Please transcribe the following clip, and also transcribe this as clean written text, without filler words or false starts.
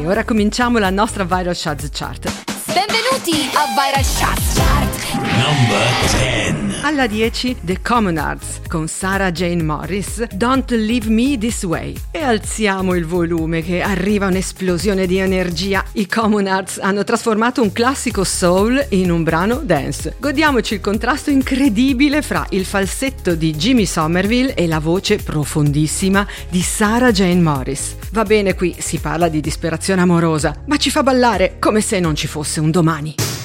ora cominciamo la nostra Viral Shots Chart. Benvenuti a Viral Shots Chart. Number 10. Alla 10 The Commonards con Sarah Jane Morris, Don't Leave Me This Way. E alziamo il volume che arriva un'esplosione di energia. I Commonards hanno trasformato un classico soul in un brano dance. Godiamoci il contrasto incredibile fra il falsetto di Jimmy Somerville e la voce profondissima di Sarah Jane Morris. Va bene, qui si parla di disperazione amorosa, ma ci fa ballare come se non ci fosse un domani.